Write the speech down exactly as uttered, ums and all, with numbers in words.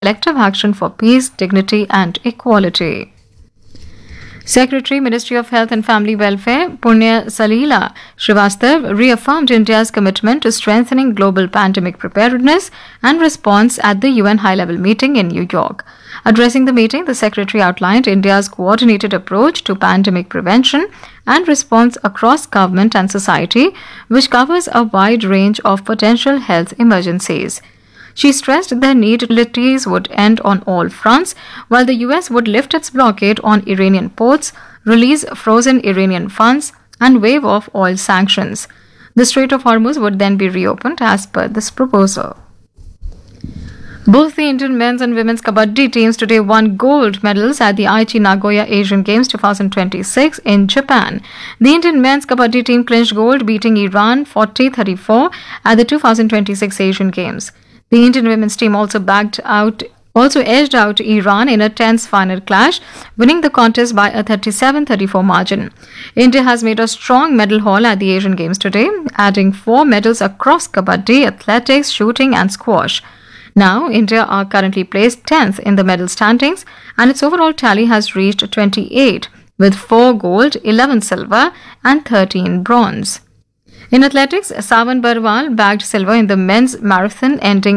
collective action for peace, dignity, and equality. Secretary, Ministry of Health and Family Welfare, Punya Salila Srivastav reaffirmed India's commitment to strengthening global pandemic preparedness and response at the U N high-level meeting in New York. Addressing the meeting, the Secretary outlined India's coordinated approach to pandemic prevention and response across government and society, which covers a wide range of potential health emergencies. She stressed the need hostilities would end on all fronts, while the U S would lift its blockade on Iranian ports, release frozen Iranian funds, and waive off oil sanctions. The Strait of Hormuz would then be reopened as per this proposal. Both the Indian men's and women's kabaddi teams today won gold medals at the Aichi Nagoya Asian Games twenty twenty-six in Japan. The Indian men's kabaddi team clinched gold, beating Iran forty thirty-four at the twenty twenty-six Asian Games. The Indian women's team also backed out, also edged out Iran in a tense final clash, winning the contest by a thirty-seven thirty-four margin. India has made a strong medal haul at the Asian Games today, adding four medals across kabaddi, athletics, shooting, and squash. Now, India are currently placed tenth in the medal standings, and its overall tally has reached twenty-eight, with four gold, eleven silver, and thirteen bronze. In athletics, Savan Barwal bagged silver in the men's marathon, ending